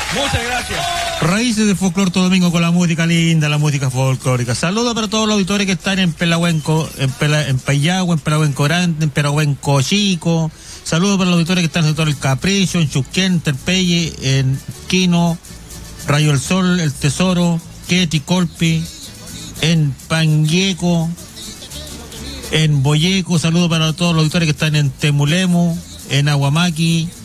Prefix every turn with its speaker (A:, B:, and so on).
A: Muchas gracias.
B: Raíces del folclore todo domingo con la música linda, la música folclórica. Saludos para todos los auditores que están en Pelahuenco, en Payagua, en Pelahuenco Grande, en Pelahuenco Chico. Saludos para los auditores que están en el sector El Capricho, en Chuquén, Terpelle, en Quino, Rayo del Sol, El Tesoro, Queti, Colpi, en Pangueco, en Boyeco. Saludos para todos los auditores que están en Temulemo, en Aguamaqui,